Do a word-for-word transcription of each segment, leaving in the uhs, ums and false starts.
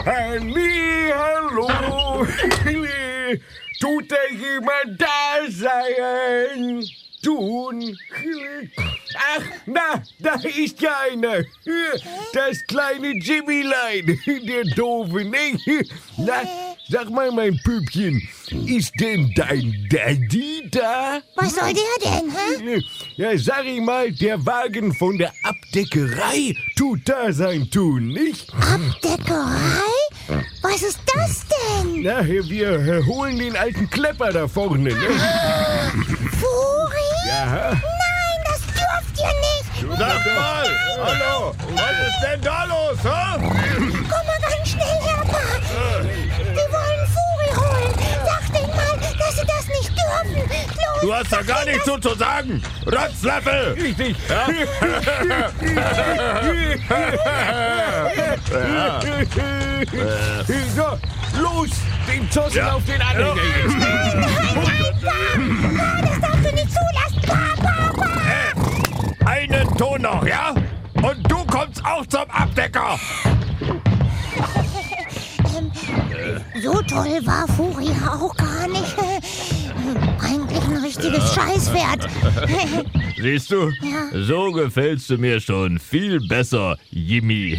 Hallihallo. Tut da jemand da sein? Tun. Ach, na, da ist ja einer. Das kleine Jimmylein. Der Doofe, ne? Na, sag mal, mein Püppchen, ist denn dein Daddy da? Was soll der denn, hä? Ja, sag ich mal, der Wagen von der Abdeckerei tut da sein Tun, nicht? Abdeckerei? Was ist das denn? Na, wir holen den alten Klepper da vorne, ne? Furi? Ja. Nein, das dürft ihr nicht. Sag mal, hallo, was ist denn da los, hä? Komm mal ganz schnell her, Pa. Wir wollen Furi holen. Sag denen mal, dass sie das nicht dürfen. Los, Du hast da gar nichts zu zu sagen. Rotzlöffel! Richtig. Ja. So, los, den Zossen Ja. auf den Anhänger jetzt. das darfst du nicht zulassen. Pa, Pa, Pa. Einen Ton noch, ja? Und du kommst auch zum Abdecker. Ähm, so toll war Furi ja auch gar nicht. Eigentlich ein richtiges Scheißpferd. Siehst du, Ja. so gefällst du mir schon viel besser, Jimmy.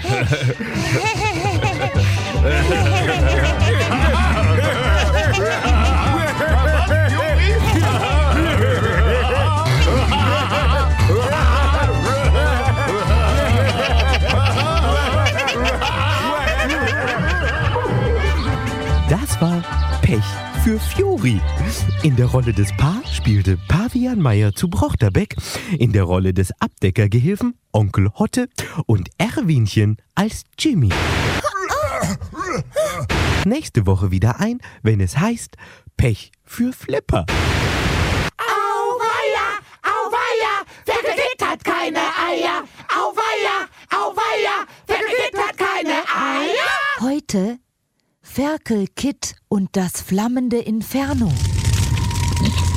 Das war Pech für Fjori. In der Rolle des Pa spielte Pavian Meyer zu Brochterbeck, in der Rolle des Abdeckergehilfen Onkel Hotte und Erwinchen als Jimmy. Nächste Woche wieder ein, wenn es heißt Pech für Flipper. Auweia, auweia, wer gekriegt hat keine Eier. Auweia, auweia, wer gekriegt hat keine Eier. Heute Ferkel Kid und das flammende Inferno.